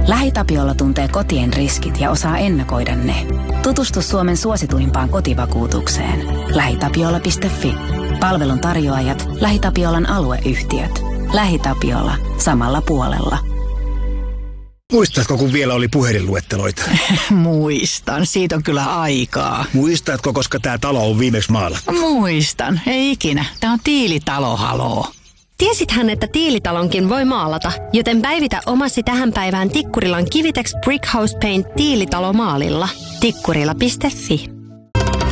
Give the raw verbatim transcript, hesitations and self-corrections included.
LähiTapiola tuntee kotien riskit ja osaa ennakoida ne. Tutustu Suomen suosituimpaan kotivakuutukseen. lähitapiola piste fi. Palvelun tarjoajat, LähiTapiolan alueyhtiöt. LähiTapiola. Samalla puolella. Muistatko, kun vielä oli puhelinluetteloita? Muistan. Siitä on kyllä aikaa. Muistatko, koska tämä talo on viimeksi maalattu? Muistan. Ei ikinä. Tämä on Tiilitalo, haloo. Tiesithän, että Tiilitalonkin voi maalata, joten päivitä omasi tähän päivään Tikkurilan Kivitex Brick House Paint Tiilitalo maalilla. Tikkurila piste fi.